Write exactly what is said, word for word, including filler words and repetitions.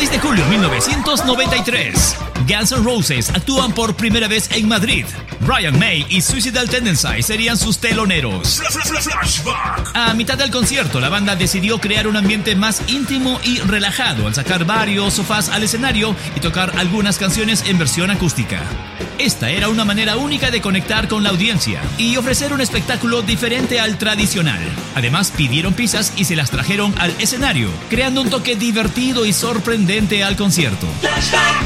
seis de julio de mil novecientos noventa y tres, Guns N' Roses actúan por primera vez en Madrid. Brian May y Suicidal Tendency serían sus teloneros. A mitad del concierto, la banda decidió crear un ambiente más íntimo y relajado al sacar varios sofás al escenario y tocar algunas canciones en versión acústica. Esta era una manera única de conectar con la audiencia y ofrecer un espectáculo diferente al tradicional. Además, pidieron pizzas y se las trajeron al escenario, creando un toque divertido y sorprendente al concierto.